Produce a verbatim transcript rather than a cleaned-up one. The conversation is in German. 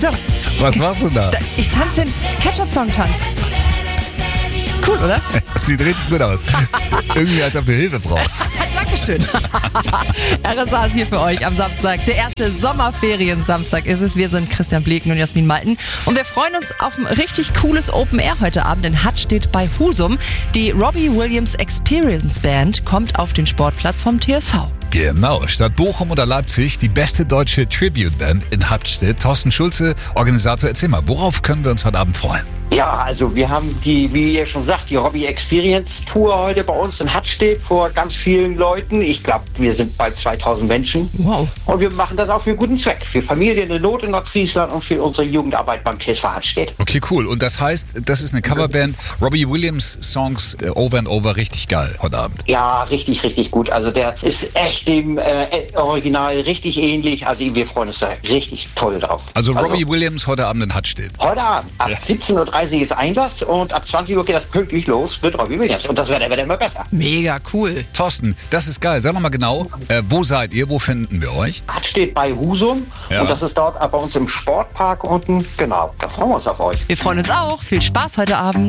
So, Was machst du da? da ich tanze den Ketchup-Song-Tanz. Cool, oder? Sieht richtig gut aus. Irgendwie, als ob du Hilfe brauchst. Dankeschön. R S A ist hier für euch am Samstag. Der erste Sommerferien-Samstag ist es. Wir sind Christian Bleken und Jasmin Malten. Und wir freuen uns auf ein richtig cooles Open Air heute Abend in Hattstedt bei Husum. Die Robbie Williams Experience Band kommt auf den Sportplatz vom T S V. Genau, statt Bochum oder Leipzig die beste deutsche Tribute-Band in Hattstedt. Thorsten Schulze, Organisator, erzähl mal, worauf können wir uns heute Abend freuen? Ja, also wir haben die, wie ihr schon sagt, die Robbie Experience Tour heute bei uns in Hattstedt vor ganz vielen Leuten. Ich glaube, wir sind bald zweitausend Menschen. Wow. Und wir machen das auch für einen guten Zweck. Für Familien in Not in Nordfriesland und für unsere Jugendarbeit beim T S V Hattstedt. Okay, cool. Und das heißt, das ist eine Coverband. Robbie Williams Songs äh, over and over, richtig geil heute Abend. Ja, richtig, richtig gut. Also der ist echt dem äh, Original richtig ähnlich. Also wir freuen uns da richtig toll drauf. Also Robbie Williams heute Abend in Hattstedt. Heute Abend ab Ja. siebzehn Uhr dreißig ist Einlass und ab zwanzig Uhr geht das pünktlich los mit Robbie Williams. Und das wird wird immer besser. Mega cool. Thorsten, das ist geil. Sag noch mal genau, äh, wo seid ihr? Wo finden wir euch? Hattstedt bei Husum Ja. und das ist dort bei uns im Sportpark unten. Genau, da freuen wir uns auf euch. Wir freuen uns auch. Viel Spaß heute Abend.